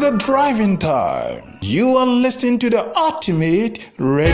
your driving time. You are listening to the ultimate radio.